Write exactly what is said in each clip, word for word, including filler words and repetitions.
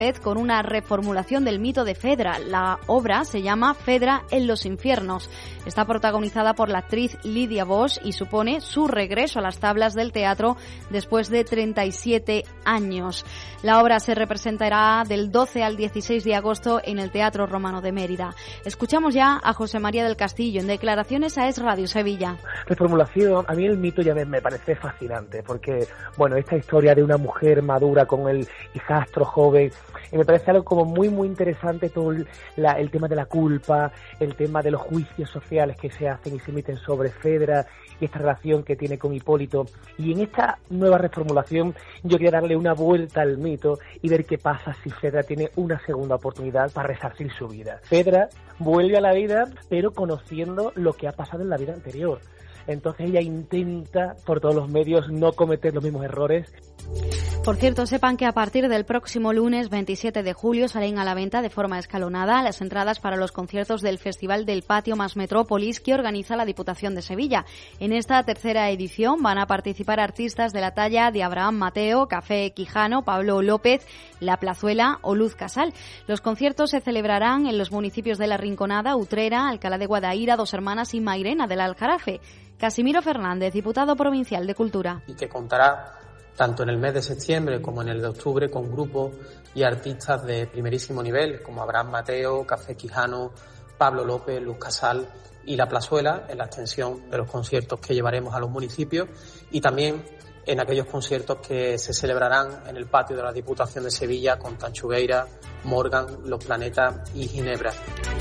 con una reformulación del mito de Fedra. La obra se llama Fedra en los infiernos. Está protagonizada por la actriz Lidia Bosch y supone su regreso a las tablas del teatro después de treinta y siete años. La obra se representará del doce al dieciséis de agosto en el Teatro Romano de Mérida. Escuchamos ya a José María del Castillo en declaraciones a Es Radio Sevilla. Reformulación, a mí el mito ya me, me parece fascinante porque, bueno, esta historia de una mujer madura con el hijastro joven, y me parece algo como muy muy interesante todo el, la, el tema de la culpa, el tema de los juicios sociales que se hacen y se emiten sobre Fedra y esta relación que tiene con Hipólito. Y en esta nueva reformulación yo quería darle una vuelta al mito y ver qué pasa si Fedra tiene una segunda oportunidad para resarcir su vida. Fedra vuelve a la vida pero conociendo lo que ha pasado en la vida anterior. Entonces ella intenta por todos los medios no cometer los mismos errores. Por cierto, sepan que a partir del próximo lunes veintisiete de julio salen a la venta de forma escalonada las entradas para los conciertos del Festival del Patio más Metrópolis que organiza la Diputación de Sevilla. En esta tercera edición van a participar artistas de la talla de Abraham Mateo, Café Quijano, Pablo López, La Plazuela o Luz Casal. Los conciertos se celebrarán en los municipios de La Rinconada, Utrera, Alcalá de Guadaira, Dos Hermanas y Mairena del Aljarafe. Casimiro Fernández, diputado provincial de Cultura. Y que contará tanto en el mes de septiembre como en el de octubre con grupos y artistas de primerísimo nivel como Abraham Mateo, Café Quijano, Pablo López, Luz Casal y La Plazuela en la extensión de los conciertos que llevaremos a los municipios y también en aquellos conciertos que se celebrarán en el patio de la Diputación de Sevilla con Tanchugueira, Morgan, Los Planetas y Ginebra.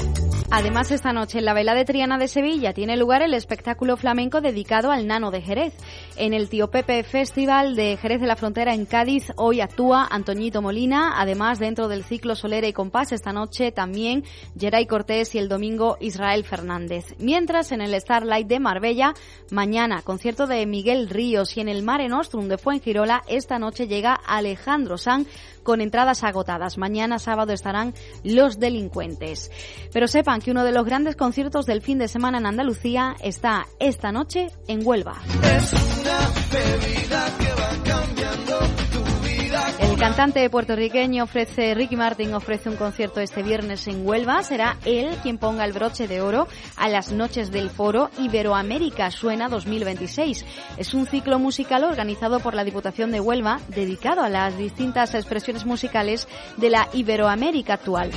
Además, esta noche en la Vela de Triana de Sevilla tiene lugar el espectáculo flamenco dedicado al Nano de Jerez. En el Tío Pepe Festival de Jerez de la Frontera en Cádiz hoy actúa Antoñito Molina. Además, dentro del ciclo Solera y Compás, esta noche también Geray Cortés y el domingo Israel Fernández. Mientras, en el Starlight de Marbella, mañana concierto de Miguel Ríos y en el Mare Nostrum de Fuengirola, esta noche llega Alejandro Sanz con entradas agotadas. Mañana sábado estarán Los Delincuentes. Pero sepan que uno de los grandes conciertos del fin de semana en Andalucía está esta noche en Huelva. Es una bebida que va cambiando tu vida. El cantante puertorriqueño ofrece, Ricky Martin ofrece un concierto este viernes en Huelva. Será él quien ponga el broche de oro a las noches del foro Iberoamérica Suena dos mil veintiséis. Es un ciclo musical organizado por la Diputación de Huelva dedicado a las distintas expresiones musicales de la Iberoamérica actual.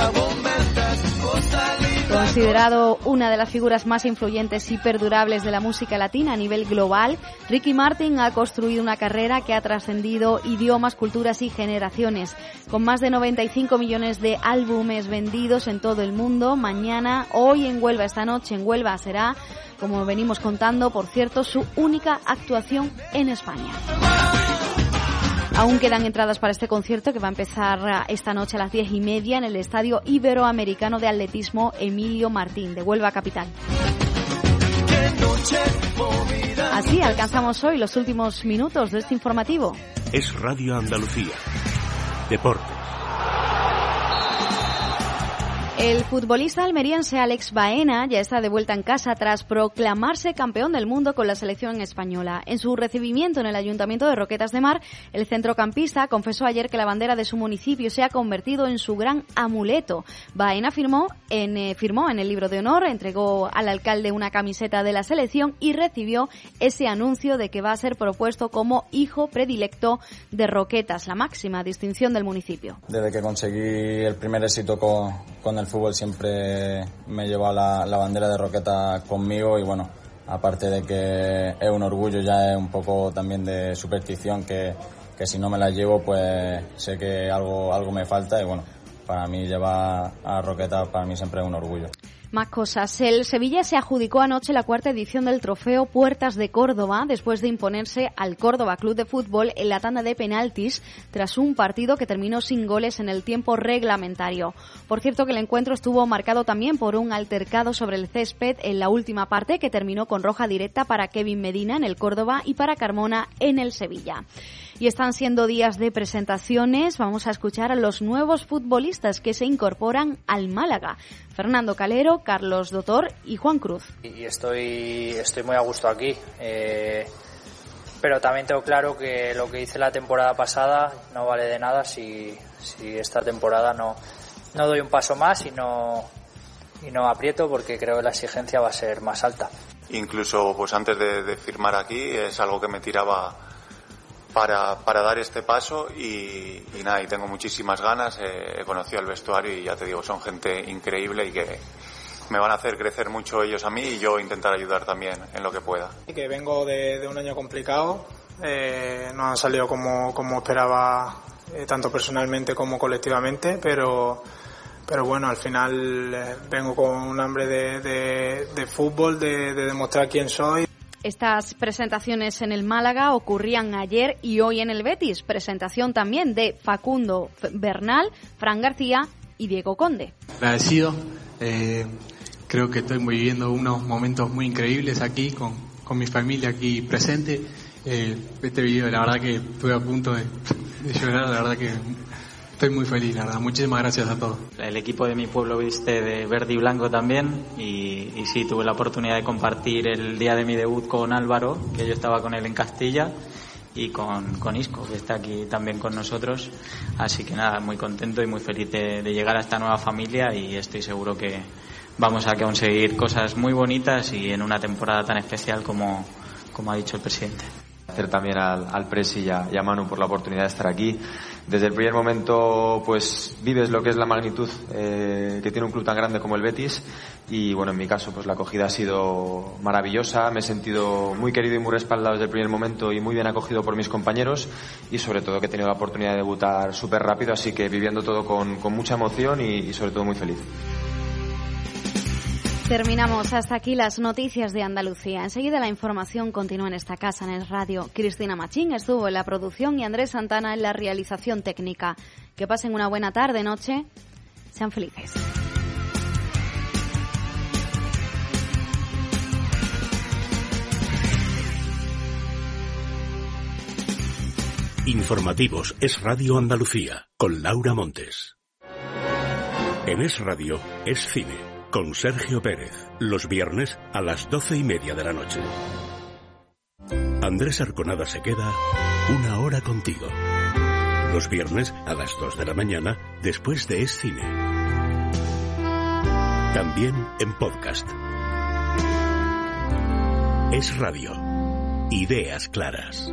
Considerado una de las figuras más influyentes y perdurables de la música latina a nivel global, Ricky Martin ha construido una carrera que ha trascendido idiomas, culturas y generaciones. Con más de noventa y cinco millones de álbumes vendidos en todo el mundo, mañana, hoy en Huelva, esta noche en Huelva será, como venimos contando, por cierto, su única actuación en España. Aún quedan entradas para este concierto que va a empezar esta noche a las diez y media en el Estadio Iberoamericano de Atletismo Emilio Martín de Huelva capital. Así alcanzamos hoy los últimos minutos de este informativo. Es Radio Andalucía. Deportes. El futbolista almeriense Alex Baena ya está de vuelta en casa tras proclamarse campeón del mundo con la selección española. En su recibimiento en el Ayuntamiento de Roquetas de Mar, el centrocampista confesó ayer que la bandera de su municipio se ha convertido en su gran amuleto. Baena firmó en, eh, firmó en el libro de honor, entregó al alcalde una camiseta de la selección y recibió ese anuncio de que va a ser propuesto como hijo predilecto de Roquetas, la máxima distinción del municipio. Desde que conseguí el primer éxito con, con el fútbol siempre me lleva la, la bandera de Roquetas conmigo y bueno, aparte de que es un orgullo, ya es un poco también de superstición que, que si no me la llevo pues sé que algo, algo me falta y bueno, para mí llevar a Roquetas para mí siempre es un orgullo. Más cosas. El Sevilla se adjudicó anoche la cuarta edición del trofeo Puertas de Córdoba después de imponerse al Córdoba Club de Fútbol en la tanda de penaltis tras un partido que terminó sin goles en el tiempo reglamentario. Por cierto que el encuentro estuvo marcado también por un altercado sobre el césped en la última parte que terminó con roja directa para Kevin Medina en el Córdoba y para Carmona en el Sevilla. Y están siendo días de presentaciones. Vamos a escuchar a los nuevos futbolistas que se incorporan al Málaga. Fernando Calero, Carlos Dotor y Juan Cruz. Y estoy, estoy muy a gusto aquí. Eh, pero también tengo claro que lo que hice la temporada pasada no vale de nada si, si esta temporada no, no doy un paso más y no, y no aprieto, porque creo que la exigencia va a ser más alta. Incluso pues antes de, de firmar aquí es algo que me tiraba para, para dar este paso y, y nada, y tengo muchísimas ganas. Eh, he conocido el vestuario y ya te digo, son gente increíble y que me van a hacer crecer mucho ellos a mí y yo intentar ayudar también en lo que pueda. Que vengo de, de un año complicado, eh, no han salido como, como esperaba, eh, tanto personalmente como colectivamente, pero pero bueno, al final eh, vengo con un hambre de, de, de fútbol, de, de demostrar quién soy. Estas presentaciones en el Málaga ocurrían ayer y hoy en el Betis. Presentación también de Facundo Bernal, Fran García y Diego Conde. Agradecido, eh, creo que estoy viviendo unos momentos muy increíbles aquí con, con mi familia aquí presente. Eh, este video, la verdad que estuve a punto de, de llorar, la verdad que estoy muy feliz, la verdad. Muchísimas gracias a todos. El equipo de mi pueblo viste de verde y blanco también y, y sí, tuve la oportunidad de compartir el día de mi debut con Álvaro, que yo estaba con él en Castilla, y con, con Isco, que está aquí también con nosotros. Así que nada, muy contento y muy feliz de, de llegar a esta nueva familia y estoy seguro que vamos a conseguir cosas muy bonitas y en una temporada tan especial como, como ha dicho el presidente. Agradecer también al, al Presi y a, y a Manu por la oportunidad de estar aquí. Desde el primer momento pues vives lo que es la magnitud eh, que tiene un club tan grande como el Betis y bueno, en mi caso pues la acogida ha sido maravillosa, me he sentido muy querido y muy respaldado desde el primer momento y muy bien acogido por mis compañeros y sobre todo que he tenido la oportunidad de debutar súper rápido, así que viviendo todo con, con mucha emoción y, y sobre todo muy feliz. Terminamos hasta aquí las noticias de Andalucía. Enseguida la información continúa en esta casa, en el radio. Cristina Machín estuvo en la producción y Andrés Santana en la realización técnica. Que pasen una buena tarde, noche. Sean felices. Informativos Es Radio Andalucía, con Laura Montes. En Es Radio, Es Cine, con Sergio Pérez, los viernes a las doce y media de la noche. Andrés Arconada se queda una hora contigo. Los viernes a las dos de la mañana, después de Es Cine. También en podcast. Es Radio. Ideas claras.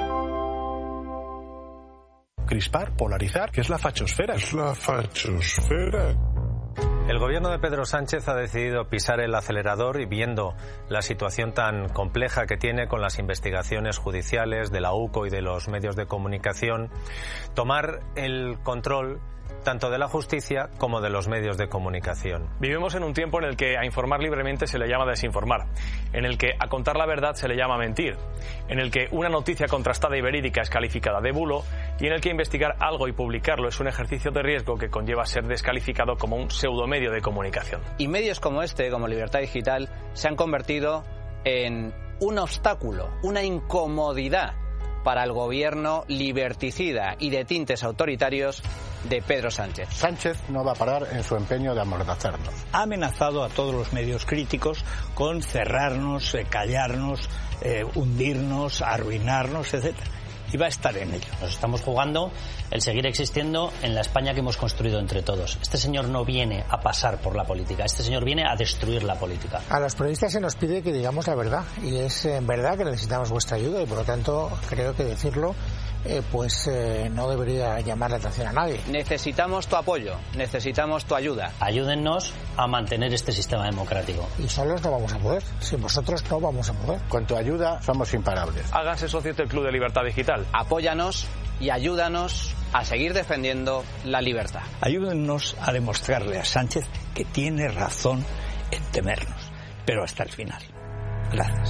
Crispar, polarizar, ¿qué es la fachosfera? Es la fachosfera. El gobierno de Pedro Sánchez ha decidido pisar el acelerador y viendo la situación tan compleja que tiene con las investigaciones judiciales de la U C O y de los medios de comunicación, tomar el control tanto de la justicia como de los medios de comunicación. Vivimos en un tiempo en el que a informar libremente se le llama desinformar, en el que a contar la verdad se le llama mentir, en el que una noticia contrastada y verídica es calificada de bulo y en el que investigar algo y publicarlo es un ejercicio de riesgo que conlleva ser descalificado como un pseudomedio de comunicación. Y medios como este, como Libertad Digital, se han convertido en un obstáculo, una incomodidad para el gobierno liberticida y de tintes autoritarios de Pedro Sánchez. Sánchez no va a parar en su empeño de amordazarnos. Ha amenazado a todos los medios críticos con cerrarnos, eh, callarnos, eh, hundirnos, arruinarnos, etcétera. Y va a estar en ello. Nos estamos jugando el seguir existiendo en la España que hemos construido entre todos. Este señor no viene a pasar por la política, este señor viene a destruir la política. A los periodistas se nos pide que digamos la verdad y es en verdad que necesitamos vuestra ayuda y por lo tanto creo que decirlo eh, pues eh, no debería llamar la atención a nadie. Necesitamos tu apoyo, necesitamos tu ayuda. Ayúdennos a mantener este sistema democrático. Y solos no vamos a poder, sin vosotros no vamos a poder. Con tu ayuda somos imparables. Háganse socios del Club de Libertad Digital. Apóyanos y ayúdanos a seguir defendiendo la libertad. Ayúdennos a demostrarle a Sánchez que tiene razón en temernos, pero hasta el final. Gracias.